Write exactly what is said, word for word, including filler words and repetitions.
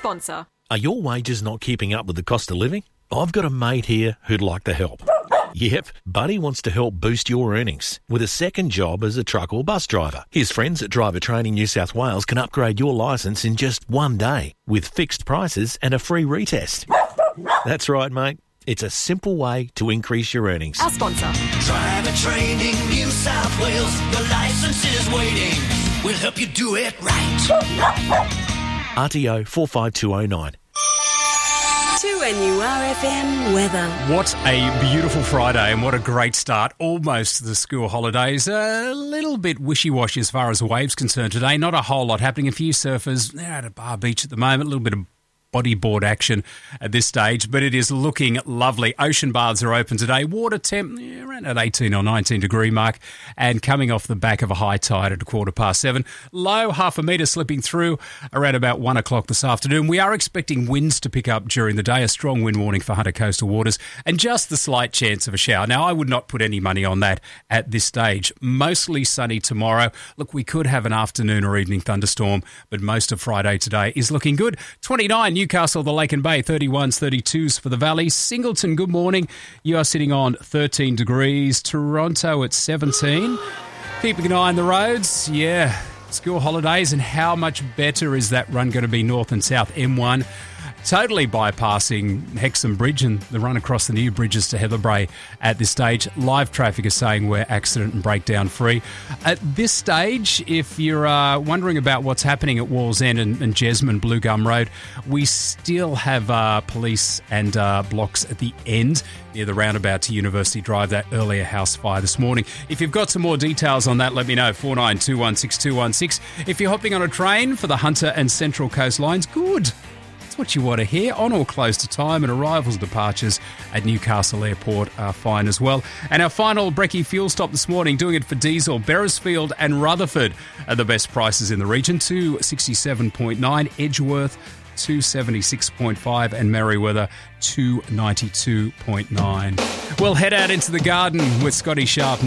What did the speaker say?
sponsor. Are your wages not keeping up with the cost of living? I've got a mate here who'd like to help. Yep, Buddy wants to help boost your earnings with a second job as a truck or bus driver. His friends at Driver Training New South Wales can upgrade your licence in just one day with fixed prices and a free retest. That's right, mate. It's a simple way to increase your earnings. Our sponsor. Driver Training New South Wales. Your licence is waiting. We'll help you do it right. R T O four five two oh nine. two N U R F M weather. What a beautiful Friday and what a great start almost to the school holidays. A little bit wishy-washy as far as waves concerned today. Not a whole lot happening. A few surfers, they're at a bar beach at the moment. A little bit of bodyboard action at this stage, but it is looking lovely. Ocean baths are open today. Water temp yeah, around at eighteen or nineteen degree mark, and coming off the back of a high tide at a quarter past seven. Low half a metre slipping through around about one o'clock this afternoon. We are expecting winds to pick up during the day, a strong wind warning for Hunter coastal waters, and just the slight chance of a shower. Now, I would not put any money on that at this stage. Mostly sunny tomorrow. Look, we could have an afternoon or evening thunderstorm, but most of Friday today is looking good. twenty-nine Newcastle, the Lake and Bay, thirty-ones, thirty-twos for the Valley. Singleton, good morning. You are sitting on thirteen degrees. Toronto at seventeen. Keeping an eye on the roads. Yeah, school holidays, and how much better is that run going to be north and south? M one totally bypassing Hexham Bridge and the run across the new bridges to Heatherbrae at this stage. Live traffic is saying we're accident and breakdown free. At this stage, if you're uh, wondering about what's happening at Walls End and, and Jesmond Blue Gum Road, we still have uh, police and uh, blocks at the end near the roundabout to University Drive, that earlier house fire this morning. If you've got some more details on that, let me know, four nine two one six two one six. If you're hopping on a train for the Hunter and Central Coast lines, good. What you want to hear, on or close to time, and arrivals departures at Newcastle Airport are fine as well. And our final brekkie fuel stop this morning, doing it for diesel, Beresfield and Rutherford are the best prices in the region, two sixty-seven point nine, Edgeworth two seventy-six point five, and Merriweather two ninety-two point nine. We'll head out into the garden with Scotty Sharp.